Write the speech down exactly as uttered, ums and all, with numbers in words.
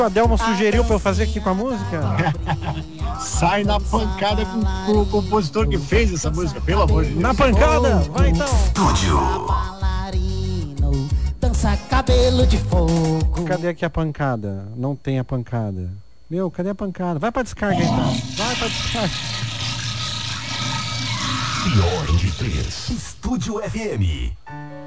O Adelmo sugeriu pra eu fazer aqui com a música. Sai na pancada com, com o compositor que fez essa música, pelo amor de Deus. Na pancada, vai então. Estúdio. Dança cabelo de fogo. Cadê aqui a pancada? Não tem a pancada. Meu, cadê a pancada? Vai pra descarga então. Vai pra descarga. Pior de três. Estúdio F M.